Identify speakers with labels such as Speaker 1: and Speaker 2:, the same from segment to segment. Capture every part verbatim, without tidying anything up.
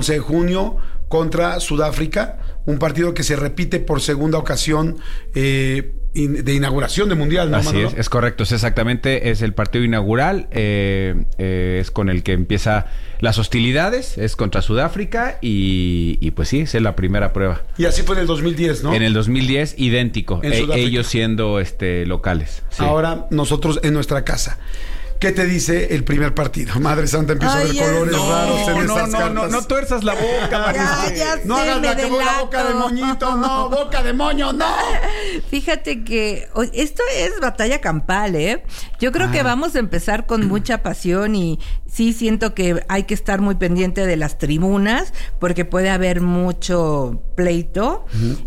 Speaker 1: once de junio contra Sudáfrica, un partido que se repite por segunda ocasión eh, in, de inauguración de Mundial, ¿no,
Speaker 2: Así
Speaker 1: Manolo?
Speaker 2: es, es correcto, es exactamente, es el partido inaugural, eh, eh, es con el que empieza las hostilidades, es contra Sudáfrica y, y pues sí, esa es la primera prueba.
Speaker 1: Y así fue en el dos mil diez, ¿no?
Speaker 2: En el dos mil diez, idéntico,
Speaker 1: En
Speaker 2: e-
Speaker 1: Sudáfrica.
Speaker 2: ellos siendo este locales. Sí.
Speaker 1: Ahora nosotros en nuestra casa. ¿Qué te dice el primer partido? Madre Santa, empiezo
Speaker 3: Ay,
Speaker 1: a ver
Speaker 3: ya
Speaker 1: colores
Speaker 3: sé.
Speaker 1: raros en
Speaker 2: no,
Speaker 1: esas
Speaker 2: no,
Speaker 1: cartas.
Speaker 2: no, no tuerzas la boca, Marisol.
Speaker 3: Ya, ya
Speaker 1: No
Speaker 3: sé,
Speaker 1: hagas
Speaker 3: me
Speaker 1: la que fue la
Speaker 3: delato.
Speaker 1: boca de moñito, no, boca de moño, no.
Speaker 3: Fíjate que o- esto es batalla campal, ¿eh? Yo creo
Speaker 1: Ah.
Speaker 3: que vamos a empezar con mucha pasión y sí siento que hay que estar muy pendiente de las tribunas porque puede haber mucho pleito.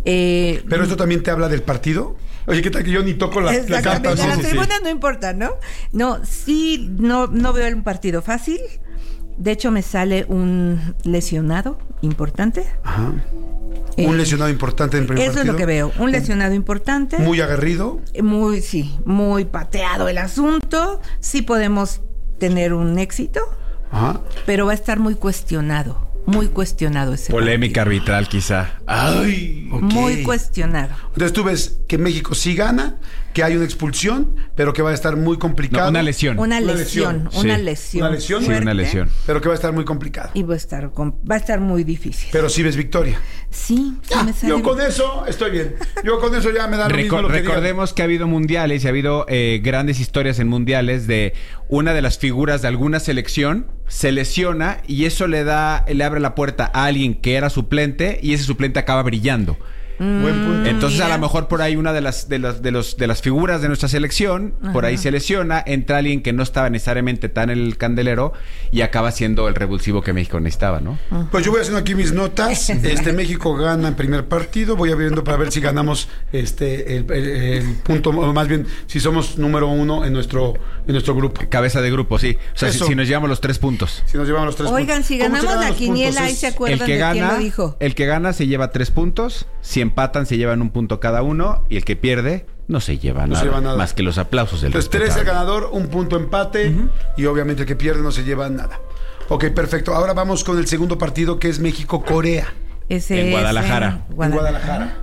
Speaker 3: eh,
Speaker 1: Pero esto también te habla del partido. Oye, ¿qué tal que yo ni toco la, la
Speaker 3: Exactamente,
Speaker 1: carta?
Speaker 3: de las
Speaker 1: Sí, sí, sí.
Speaker 3: tribunas no importa, ¿no? No, sí, no, no veo un partido fácil. De hecho, me sale un lesionado importante.
Speaker 1: Ajá.
Speaker 3: Eh,
Speaker 1: Un lesionado importante en el primer
Speaker 3: Eso
Speaker 1: partido.
Speaker 3: es lo que veo, un lesionado importante.
Speaker 1: Muy aguerrido.
Speaker 3: Muy, sí, muy pateado el asunto. Sí podemos tener un éxito,
Speaker 1: Ajá.
Speaker 3: pero va a estar muy cuestionado. Muy cuestionado ese
Speaker 2: Polémica
Speaker 3: partido.
Speaker 2: arbitral quizá. Ay.
Speaker 1: Ok.
Speaker 3: Muy cuestionado.
Speaker 1: Entonces tú ves que México sí gana, que hay una expulsión, pero que va a estar muy complicado.
Speaker 2: No, una lesión.
Speaker 3: Una
Speaker 1: Una
Speaker 3: lesión,
Speaker 1: lesión,
Speaker 3: una
Speaker 2: sí.
Speaker 3: lesión.
Speaker 1: Una lesión.
Speaker 2: Sí,
Speaker 3: fuerte,
Speaker 2: una lesión.
Speaker 1: Pero que va a estar muy complicado.
Speaker 3: Y va a estar, com- va a estar muy difícil.
Speaker 1: Pero sí ves victoria.
Speaker 3: Sí, sí
Speaker 1: Ah,
Speaker 3: me sale.
Speaker 1: yo con eso estoy bien. Yo con eso ya me da lo mismo
Speaker 2: Reco-
Speaker 1: lo que digan.
Speaker 2: recordemos que ha habido mundiales y ha habido eh, grandes historias en mundiales de una de las figuras de alguna selección se lesiona y eso le da, le abre la puerta a alguien que era suplente y ese suplente acaba brillando.
Speaker 1: Buen punto.
Speaker 2: Entonces
Speaker 3: mira.
Speaker 2: a lo mejor por ahí una de las de las de los de las figuras de nuestra selección por ahí se lesiona, entra alguien que no estaba necesariamente tan en el candelero y acaba siendo el revulsivo que México necesitaba, ¿no?
Speaker 1: Pues yo voy haciendo aquí mis notas. Este México gana en primer partido. Voy abriendo para ver si ganamos este el, el- el punto, o más bien si somos número uno en nuestro en nuestro grupo.
Speaker 2: Cabeza de grupo, sí. O sea, si,
Speaker 1: Eso.
Speaker 2: si nos llevamos los tres puntos.
Speaker 1: Si nos llevamos los tres
Speaker 3: Oigan,
Speaker 1: puntos.
Speaker 3: si
Speaker 1: ¿Cómo se
Speaker 3: ganamos
Speaker 1: ganan
Speaker 3: la
Speaker 1: los
Speaker 3: quiniela,
Speaker 1: puntos?
Speaker 3: ahí
Speaker 1: Es-
Speaker 3: se acuerdan
Speaker 2: El que
Speaker 3: de quién
Speaker 2: gana,
Speaker 3: lo dijo.
Speaker 2: el que gana se lleva tres puntos. Si empatan se llevan un punto cada uno y el que pierde no se lleva,
Speaker 1: No se
Speaker 2: nada,
Speaker 1: lleva nada.
Speaker 2: más que los aplausos del
Speaker 1: Entonces, tres el
Speaker 2: respetable.
Speaker 1: ganador, un punto empate y obviamente el que pierde no se lleva nada. Ok, perfecto. Ahora vamos con el segundo partido que es México-Corea
Speaker 3: Ese
Speaker 2: En
Speaker 3: es
Speaker 2: Guadalajara.
Speaker 1: en Guadalajara.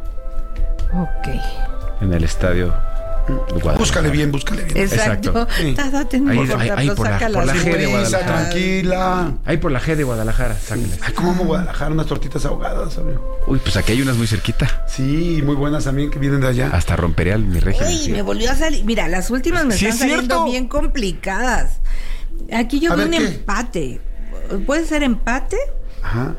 Speaker 3: Ok.
Speaker 2: En el estadio de Guadalajara.
Speaker 1: Búscale bien, búscale bien.
Speaker 3: Exacto.
Speaker 2: Exacto.
Speaker 1: Sí.
Speaker 3: Date un
Speaker 2: Ahí-
Speaker 3: poco,
Speaker 2: ahí- ahí por la-
Speaker 3: saca
Speaker 2: por la
Speaker 3: las
Speaker 2: G de
Speaker 3: huellas.
Speaker 2: Guadalajara.
Speaker 1: Tranquila.
Speaker 2: Ahí por la G de Guadalajara, sáquenles.
Speaker 1: Ay, ¿cómo amo Guadalajara? Unas tortitas ahogadas, amigo.
Speaker 2: Uy, pues aquí hay unas muy cerquita.
Speaker 1: Sí, muy buenas también que vienen de allá.
Speaker 2: Hasta rompería mi régimen.
Speaker 3: Uy, me volvió a salir. Mira, las últimas me
Speaker 2: Sí,
Speaker 3: están
Speaker 2: es
Speaker 3: saliendo
Speaker 2: cierto.
Speaker 3: bien complicadas. Aquí yo
Speaker 1: A
Speaker 3: veo
Speaker 1: ver,
Speaker 3: un
Speaker 1: ¿qué?
Speaker 3: empate. ¿Puede ser empate?
Speaker 1: Ajá.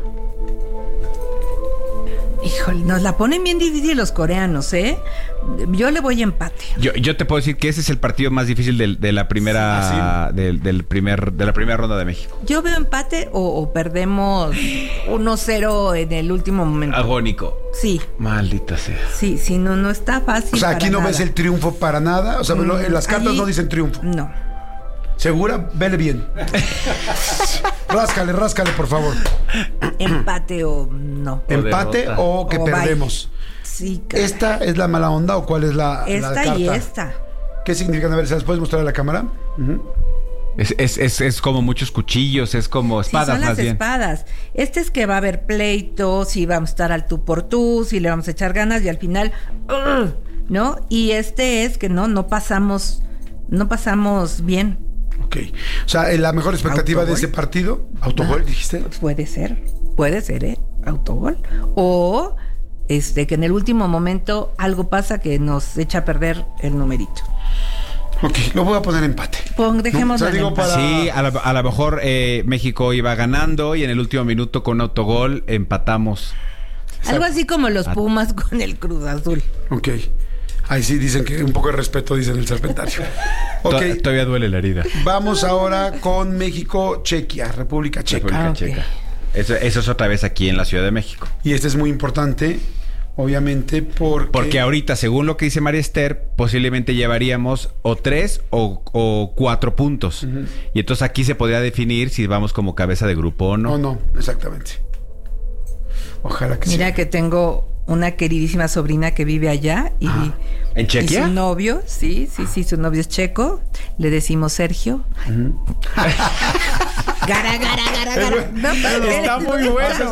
Speaker 3: Híjole, nos la ponen bien difícil los coreanos, ¿eh? Yo le voy a empate.
Speaker 2: Yo, yo te puedo decir que ese es el partido más difícil del- de, la primera
Speaker 1: Ah,
Speaker 2: del, del primer de la primera ronda de México.
Speaker 3: Yo veo empate o, o perdemos uno cero en el último momento.
Speaker 2: Agónico.
Speaker 3: Sí,
Speaker 2: Maldita sea.
Speaker 3: sí, sí, no, no está fácil.
Speaker 1: O sea,
Speaker 3: para
Speaker 1: aquí no
Speaker 3: nada.
Speaker 1: ves el triunfo para nada. O sea,
Speaker 3: Mm,
Speaker 1: lo- en las cartas
Speaker 3: ahí-
Speaker 1: no dicen triunfo.
Speaker 3: No.
Speaker 1: ¿Segura? Vele bien. Ráscale, ráscale, por favor.
Speaker 3: Empate o no.
Speaker 2: O
Speaker 1: ¿Empate
Speaker 2: derrota.
Speaker 1: o que
Speaker 3: O bye.
Speaker 1: perdemos?
Speaker 3: Sí, caray.
Speaker 1: ¿Esta es la mala onda o cuál es la, la
Speaker 3: Esta
Speaker 1: carta?
Speaker 3: y esta.
Speaker 1: ¿Qué significan? A ver, ¿se las puedes mostrar a la cámara? Ujú.
Speaker 2: Es, es, es, es como muchos cuchillos, es como
Speaker 3: Sí,
Speaker 2: espadas
Speaker 3: son las
Speaker 2: más bien.
Speaker 3: espadas. Este es que va a haber pleito, si vamos a estar al tú por tú, si le vamos a echar ganas y al final, ¡ugh! ¿no? Y este es que no, no pasamos, no pasamos bien.
Speaker 1: Ok. O sea, la mejor expectativa de
Speaker 3: ¿Autogol?
Speaker 1: ese partido. ¿Autogol, dijiste?
Speaker 3: Puede ser, puede ser, ¿eh? Autogol. O este que en el último momento algo pasa que nos echa a perder el numerito.
Speaker 1: Ok, lo voy a poner empate.
Speaker 3: Pon, dejémoslo
Speaker 1: O sea,
Speaker 3: en
Speaker 1: digo,
Speaker 3: empate.
Speaker 1: para-
Speaker 2: Sí, a, la- a lo mejor eh, México iba ganando y en el último minuto con autogol empatamos.
Speaker 3: Algo así como los Pumas con el Cruz Azul.
Speaker 1: Ok. Ahí sí dicen que un poco de respeto, dicen el serpentario. Ok.
Speaker 2: To- Todavía duele la herida.
Speaker 1: Vamos ahora con México-Chequia, República Checa.
Speaker 2: República
Speaker 3: Ah, ok.
Speaker 2: Checa. Eso, eso es otra vez aquí en la Ciudad de México.
Speaker 1: Y este es muy importante, obviamente, porque...
Speaker 2: Porque ahorita, según lo que dice María Esther, posiblemente llevaríamos o tres o, o cuatro puntos. Y entonces aquí se podría definir si vamos como cabeza de grupo o no.
Speaker 1: No, no, exactamente. Ojalá que
Speaker 3: Mira
Speaker 1: sí.
Speaker 3: que tengo una queridísima sobrina que vive allá y,
Speaker 2: ¿En Chequia?
Speaker 3: y su novio, sí, sí, sí, su novio es checo, le decimos Sergio. Gara, gara, gara, gara. No,
Speaker 2: Está muy bueno.